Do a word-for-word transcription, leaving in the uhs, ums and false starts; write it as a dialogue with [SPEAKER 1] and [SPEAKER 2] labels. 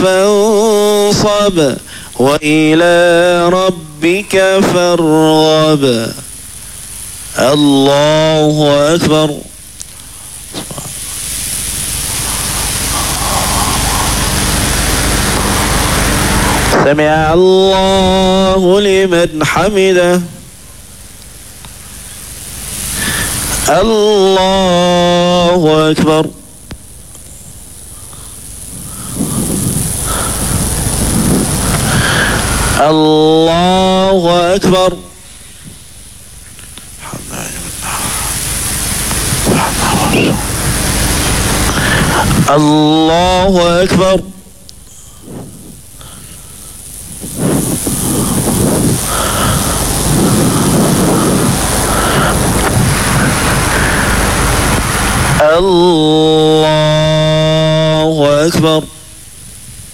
[SPEAKER 1] فانصب وإلى ربك فارغب. الله أكبر. سمع الله لمن حمده. الله أكبر. الله أكبر. الله أكبر. الله أكبر.